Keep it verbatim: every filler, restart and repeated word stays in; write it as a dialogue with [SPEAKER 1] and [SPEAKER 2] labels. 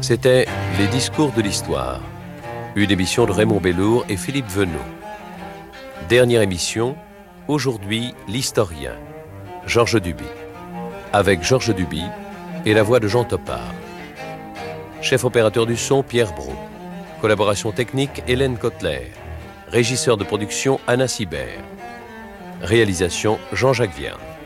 [SPEAKER 1] C'était Les Discours de l'Histoire, une émission de Raymond Bellour et Philippe Venot. Dernière émission, aujourd'hui, l'historien, Georges Duby. Avec Georges Duby et la voix de Jean Topard. Chef opérateur du son, Pierre Brault. Collaboration technique, Hélène Kotler. Régisseur de production, Anna Sibert. Réalisation, Jean-Jacques Vierne.